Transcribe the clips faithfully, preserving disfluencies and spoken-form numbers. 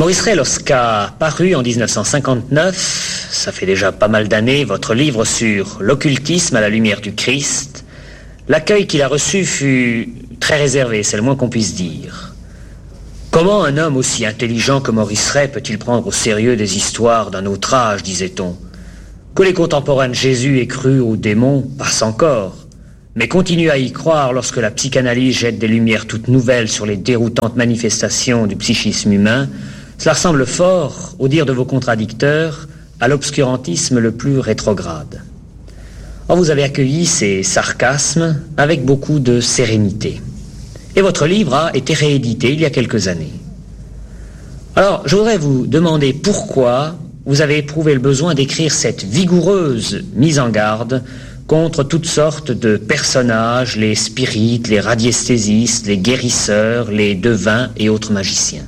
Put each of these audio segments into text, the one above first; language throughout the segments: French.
Maurice Rey, lorsqu'a paru en dix-neuf cent cinquante-neuf, ça fait déjà pas mal d'années, votre livre sur l'occultisme à la lumière du Christ, l'accueil qu'il a reçu fut très réservé, c'est le moins qu'on puisse dire. Comment un homme aussi intelligent que Maurice Rey peut-il prendre au sérieux des histoires d'un autre âge, disait-on? Que les contemporains de Jésus aient cru aux démons passe encore, mais continue à y croire lorsque la psychanalyse jette des lumières toutes nouvelles sur les déroutantes manifestations du psychisme humain. Cela ressemble fort, au dire de vos contradicteurs, à l'obscurantisme le plus rétrograde. Or, vous avez accueilli ces sarcasmes avec beaucoup de sérénité. Et votre livre a été réédité il y a quelques années. Alors, je voudrais vous demander pourquoi vous avez éprouvé le besoin d'écrire cette vigoureuse mise en garde contre toutes sortes de personnages, les spirites, les radiesthésistes, les guérisseurs, les devins et autres magiciens.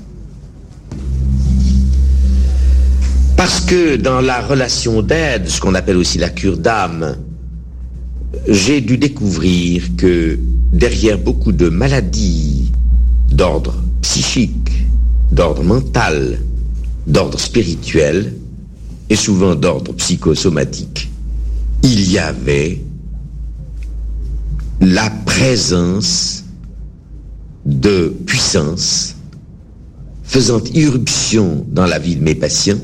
Parce que dans la relation d'aide, ce qu'on appelle aussi la cure d'âme, j'ai dû découvrir que derrière beaucoup de maladies d'ordre psychique, d'ordre mental, d'ordre spirituel et souvent d'ordre psychosomatique, il y avait la présence de puissance faisant irruption dans la vie de mes patients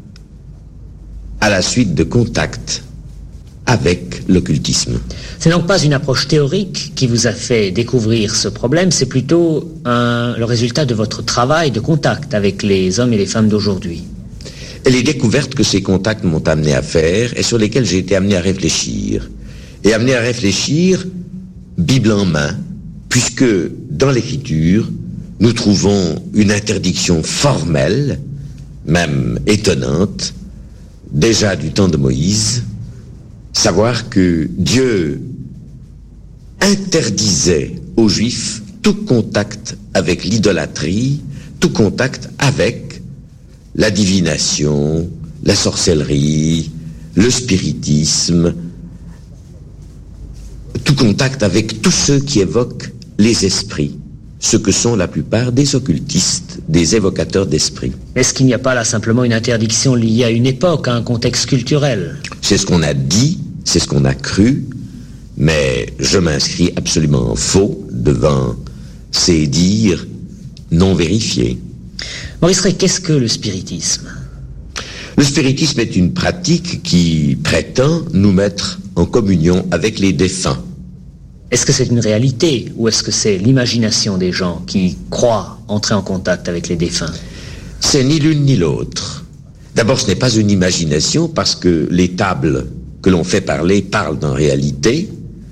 à la suite de contacts avec l'occultisme. C'est donc pas une approche théorique qui vous a fait découvrir ce problème, c'est plutôt un, le résultat de votre travail de contact avec les hommes et les femmes d'aujourd'hui. Et les découvertes que ces contacts m'ont amené à faire et sur lesquelles j'ai été amené à réfléchir. Et amené à réfléchir, Bible en main, puisque dans l'Écriture, nous trouvons une interdiction formelle, même étonnante, déjà du temps de Moïse, savoir que Dieu interdisait aux Juifs tout contact avec l'idolâtrie, tout contact avec la divination, la sorcellerie, le spiritisme, tout contact avec tous ceux qui évoquent les esprits, ce que sont la plupart des occultistes, des évocateurs d'esprits. Est-ce qu'il n'y a pas là simplement une interdiction liée à une époque, à un contexte culturel? C'est ce qu'on a dit, c'est ce qu'on a cru, mais je m'inscris absolument en faux devant ces dires non vérifiés. Maurice Rey, qu'est-ce que le spiritisme? Le spiritisme est une pratique qui prétend nous mettre en communion avec les défunts. Est-ce que c'est une réalité ou est-ce que c'est l'imagination des gens qui croient entrer en contact avec les défunts? C'est ni l'une ni l'autre. D'abord, ce n'est pas une imagination parce que les tables que l'on fait parler parlent en réalité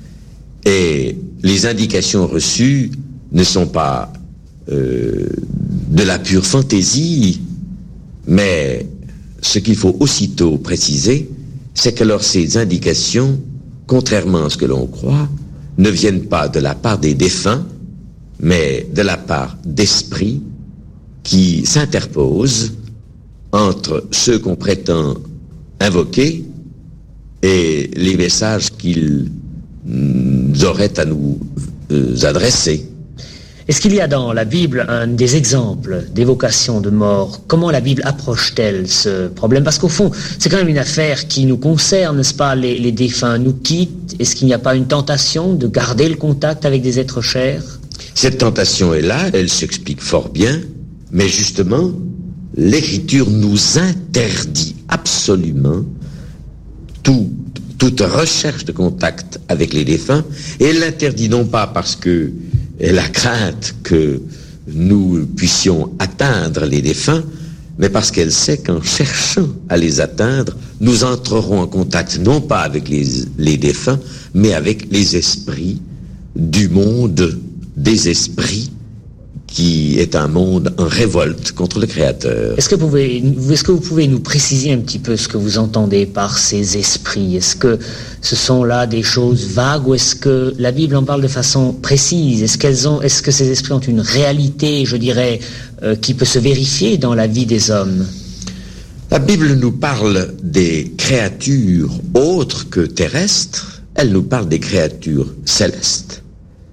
et les indications reçues ne sont pas euh, de la pure fantaisie, mais ce qu'il faut aussitôt préciser, c'est que alors ces indications, contrairement à ce que l'on croit, ne viennent pas de la part des défunts, mais de la part d'esprits qui s'interposent entre ceux qu'on prétend invoquer et les messages qu'ils auraient à nous adresser. Est-ce qu'il y a dans la Bible un des exemples d'évocation de mort? Comment la Bible approche-t-elle ce problème? Parce qu'au fond, c'est quand même une affaire qui nous concerne, n'est-ce pas? Les, les défunts nous quittent. Est-ce qu'il n'y a pas une tentation de garder le contact avec des êtres chers? Cette tentation est là, elle s'explique fort bien, mais justement, l'Écriture nous interdit absolument tout, toute recherche de contact avec les défunts, et elle l'interdit non pas parce que elle a crainte que nous puissions atteindre les défunts, mais parce qu'elle sait qu'en cherchant à les atteindre, nous entrerons en contact non pas avec les, les défunts, mais avec les esprits du monde des esprits, qui est un monde en révolte contre le Créateur. Est-ce que vous pouvez, est-ce que vous pouvez nous préciser un petit peu ce que vous entendez par ces esprits? Est-ce que ce sont là des choses vagues ou est-ce que la Bible en parle de façon précise? Est-ce qu'elles ont, est-ce que ces esprits ont une réalité, je dirais, euh, qui peut se vérifier dans la vie des hommes? La Bible nous parle des créatures autres que terrestres, elle nous parle des créatures célestes.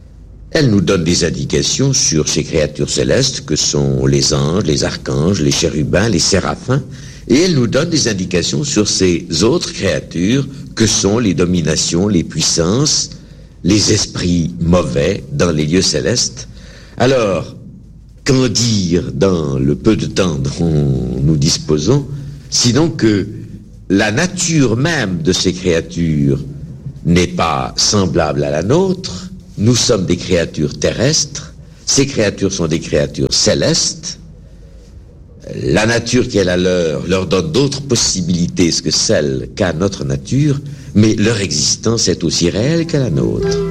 Elle nous donne des indications sur ces créatures célestes que sont les anges, les archanges, les chérubins, les séraphins, et elle nous donne des indications sur ces autres créatures que sont les dominations, les puissances, les esprits mauvais dans les lieux célestes. Alors, qu'en dire dans le peu de temps dont nous disposons, sinon que la nature même de ces créatures n'est pas semblable à la nôtre. Nous sommes des créatures terrestres, ces créatures sont des créatures célestes. La nature qui est la leur leur donne d'autres possibilités que celles qu'a notre nature, mais leur existence est aussi réelle qu'à la nôtre.